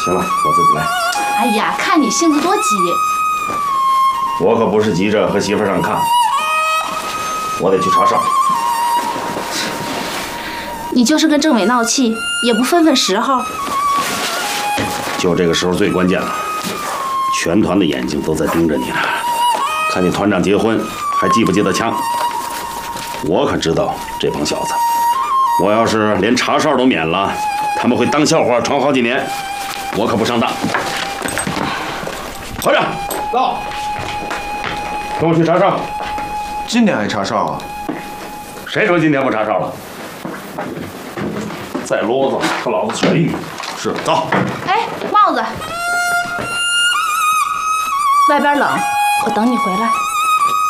行了，我自己来。 哎呀，看你性子多急。 我可不是急着和媳妇上炕，我得去查哨。 你就是跟政委闹气，也不分分时候。 就这个时候最关键了，全团的眼睛都在盯着你呢，看你团长结婚还记不记得枪？我可知道这帮小子，我要是连查哨都免了，他们会当笑话传好几年，我可不上当。团长，到，跟我去查哨。 今天还查哨啊？ 谁说今天不查哨了？再啰嗦，和老子全预。是，走。 哎，帽子，外边冷，我等你回来。